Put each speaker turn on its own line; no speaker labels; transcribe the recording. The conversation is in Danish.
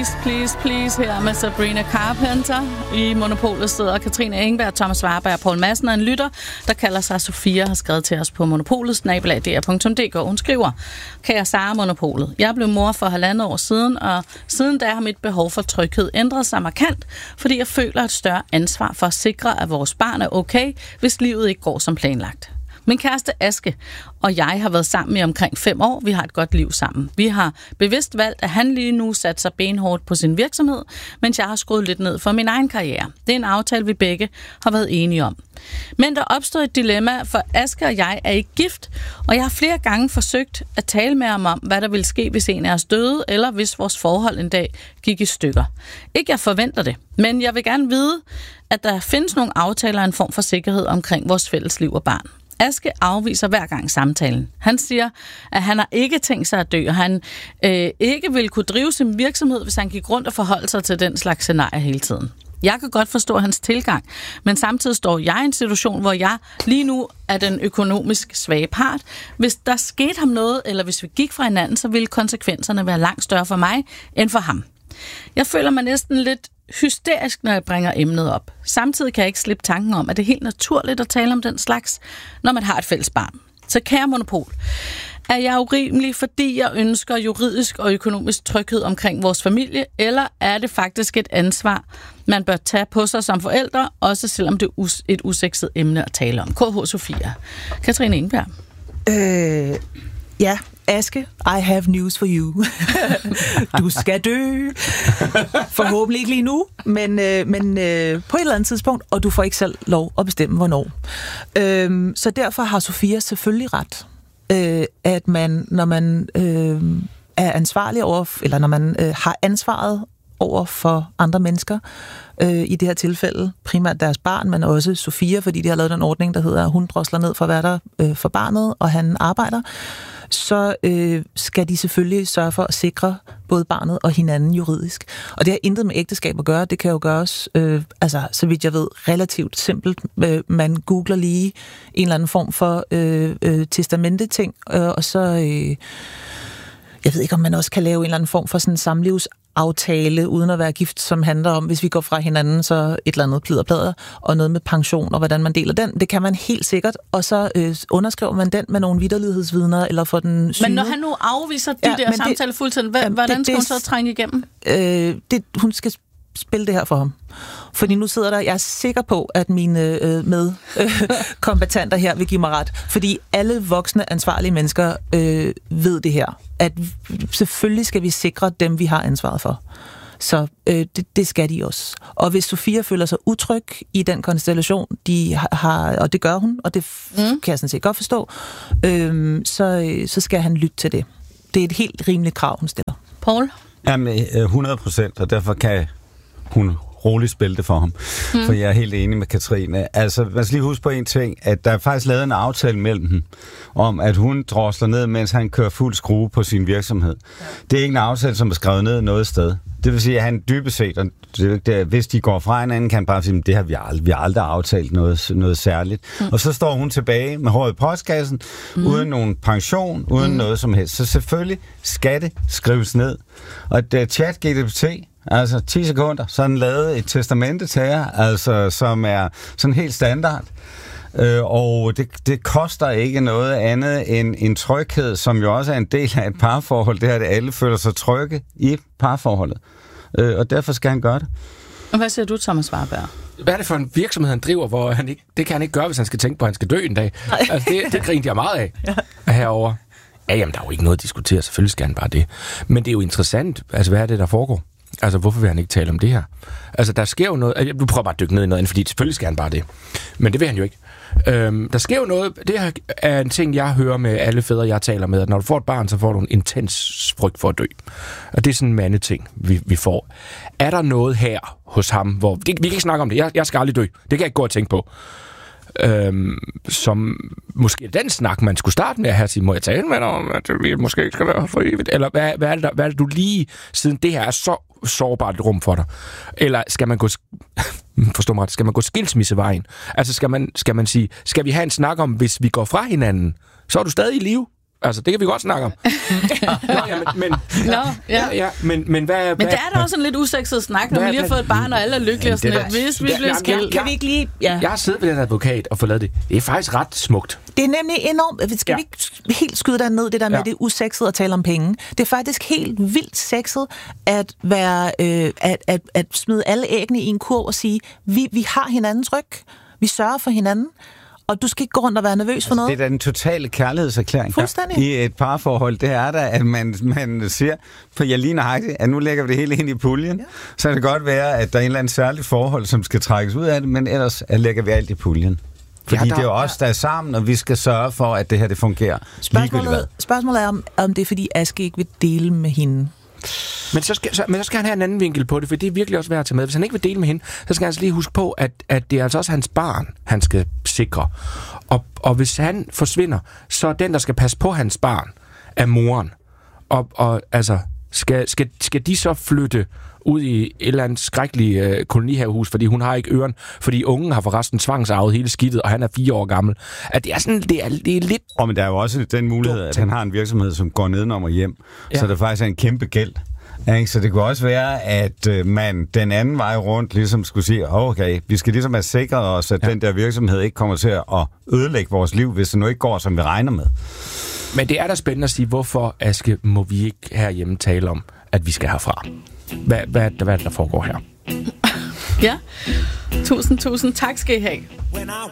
Please her med Sabrina Carpenter. I Monopolet sidder Katrine Engberg, Thomas Warberg og Poul Madsen, og en lytter, der kalder sig Sofia, har skrevet til os på monopolet@dr.dk. Hun skriver: Kære Sara Monopolet, jeg blev mor for 1,5 år siden, og siden da har mit behov for tryghed ændret sig markant, fordi jeg føler et større ansvar for at sikre, at vores barn er okay, hvis livet ikke går som planlagt. Min kæreste Aske og jeg har været sammen i omkring 5 år. Vi har et godt liv sammen. Vi har bevidst valgt, at han lige nu satte sig benhårdt på sin virksomhed, mens jeg har skruet lidt ned for min egen karriere. Det er en aftale, vi begge har været enige om. Men der opstod et dilemma, for Aske og jeg er ikke gift, og jeg har flere gange forsøgt at tale med ham om, hvad der ville ske, hvis en af os døde, eller hvis vores forhold en dag gik i stykker. Ikke jeg forventer det, men jeg vil gerne vide, at der findes nogle aftaler og en form for sikkerhed omkring vores fælles liv og barn. Aske afviser hver gang samtalen. Han siger, at han har ikke tænkt sig at dø, og han ikke vil kunne drive sin virksomhed, hvis han gik rundt og forholdt sig til den slags scenarie hele tiden. Jeg kan godt forstå hans tilgang, men samtidig står jeg i en situation, hvor jeg lige nu er den økonomisk svage part. Hvis der skete ham noget, eller hvis vi gik fra hinanden, så ville konsekvenserne være langt større for mig end for ham. Jeg føler mig næsten lidt hysterisk, når jeg bringer emnet op. Samtidig kan jeg ikke slippe tanken om, at det er helt naturligt at tale om den slags, når man har et fælles barn. Så kære Monopol, er jeg urimelig, fordi jeg ønsker juridisk og økonomisk tryghed omkring vores familie, eller er det faktisk et ansvar, man bør tage på sig som forældre, også selvom det er et usekset emne at tale om? KH Sofia. Katrine Engberg.
Ja, Aske, I have news for you. Du skal dø. Forhåbentlig ikke lige nu, men på et eller andet tidspunkt, og du får ikke selv lov at bestemme, hvornår. Så derfor har Sofia selvfølgelig ret, at man, når man er ansvarlig over, eller når man har ansvaret over for andre mennesker, i det her tilfælde primært deres barn, men også Sofia, fordi de har lavet den ordning, der hedder, at hun drosler ned for at være der for barnet, og han arbejder, så skal de selvfølgelig sørge for at sikre både barnet og hinanden juridisk. Og det har intet med ægteskab at gøre. Det kan jo gøres, så vidt jeg ved, relativt simpelt. Man googler lige en eller anden form for testamenteting, og så jeg ved ikke, om man også kan lave en eller anden form for sådan en samlivsaftale, uden at være gift, som handler om, hvis vi går fra hinanden, så et eller andet pliderplader, og noget med pension, og hvordan man deler den. Det kan man helt sikkert, og så underskriver man den med nogle vitterlighedsvidner, eller for den syge.
Men når han nu afviser de der samtaler fuldstændig, hvordan skal hun så trænge igennem?
Hun skal spille det her for ham. Fordi nu sidder der, jeg er sikker på, at mine medkombattanter her vil give mig ret. Fordi alle voksne, ansvarlige mennesker ved det her. At selvfølgelig skal vi sikre dem, vi har ansvaret for. Så det skal de også. Og hvis Sofia føler sig utryg i den konstellation, de har, og det gør hun, og det kan jeg sådan set godt forstå, så skal han lytte til det. Det er et helt rimeligt krav, hun stiller.
Poul?
Jamen, 100%, og derfor kan hun roligt spille det for ham. For jeg er helt enig med Katrine. Altså, man skal lige huske på en ting, at der er faktisk lavet en aftale mellem dem, om at hun drosler ned, mens han kører fuld skrue på sin virksomhed. Ja. Det er ikke en aftale, som er skrevet ned noget sted. Det vil sige, at han dybest set, hvis de går fra hinanden, kan han bare sige, det har vi har aldrig aftalt noget særligt. Og så står hun tilbage med håret i postkassen, uden nogen pension, uden noget som helst. Så selvfølgelig skal det skrives ned. Og ChatGPT, altså 10 sekunder, så han lavet et testamente til jer, altså, som er sådan helt standard. Og det koster ikke noget andet end en tryghed, som jo også er en del af et parforhold. Det er, at alle føler sig trygge i parforholdet. Og derfor skal han gøre det.
Og hvad siger du, Thomas Warberg?
Hvad er det for en virksomhed, han driver, hvor det kan han ikke gøre, hvis han skal tænke på, at han skal dø en dag? Altså, det griner jeg meget af herovre. Ja, jamen, der er jo ikke noget at diskutere. Selvfølgelig skal han bare det. Men det er jo interessant. Altså, hvad er det, der foregår? Altså, hvorfor vil han ikke tale om det her? Altså, der sker jo noget. Du prøver bare at dykke ned i noget andet, fordi selvfølgelig skal han bare det. Men det vil han jo ikke. Der sker jo noget. Det her er en ting, jeg hører med alle fædre, jeg taler med. At når du får et barn, så får du en intens frygt for at dø. Og det er sådan en mandeting, vi får. Er der noget her hos ham, hvor... vi kan ikke snakke om det. Jeg skal aldrig dø. Det kan jeg ikke gå og tænke på. Som måske den snak, man skulle starte med at have, må jeg tale med dig om, at vi måske ikke skal være for evigt? Eller hvad er det, du lige, siden det her er så sårbart et rum for dig? Eller skal man gå... Forstå mig ret, skal man gå skilsmissevejen? Altså skal man sige, skal vi have en snak om, hvis vi går fra hinanden, så er du stadig i live? Altså, det kan vi godt snakke om. Men hvad...
Men det er da også en lidt usekset snak, når vi lige har fået et barn, og alle er lykkelige og sådan lidt. Hvis vi bliver skilt,
kan vi ikke lige... Ja.
Jeg har siddet ved den advokat og fået lavet det. Det er faktisk ret smukt.
Det er nemlig enormt... Skal vi ikke helt skyde dig ned, det der med det usekset at tale om penge? Det er faktisk helt vildt sexet at være... at smide alle æggene i en kurv og sige, vi har hinandens ryg. Vi sørger for hinanden. Og du skal ikke gå rundt og være nervøs for noget.
Det er da den totale kærlighedserklæring.
Fuldstændig.
I et parforhold, det er der, at man siger, for jeg lige nøjagtigt, at nu lægger vi det hele ind i puljen. Ja. Så kan det godt være, at der er en eller anden særlig forhold, som skal trækkes ud af det, men ellers lægger vi alt i puljen. Fordi det er jo os, der er sammen, og vi skal sørge for, at det her det fungerer.
Spørgsmålet er, om det er, fordi Aske ikke vil dele med hende.
Men så skal han have en anden vinkel på det, for det er virkelig også værd at tage med. Hvis han ikke vil dele med hende, så skal han altså lige huske på, at det er altså også hans barn, han skal sikre. Og hvis han forsvinder, så er den, der skal passe på hans barn, er moren. Og altså, skal de så flytte ud i et eller andet skrækkeligt kolonihavehus, fordi hun har ikke øren, fordi ungen har forresten tvangsarvet hele skidtet, og han er 4 år gammel. At det er sådan, det er lidt...
Men der er jo også den mulighed, at han har en virksomhed, som går nedenom og hjem, så der faktisk er en kæmpe gæld. Ja, så det kunne også være, at man den anden vej rundt ligesom skulle sige, okay, vi skal ligesom have sikret os, at den der virksomhed ikke kommer til at ødelægge vores liv, hvis det nu ikke går, som vi regner med.
Men det er da spændende at sige, hvorfor, Aske, må vi ikke herhjemme tale om, at vi skal herfra? Hvad er det, der foregår her?
Ja, tusind tak skal I have.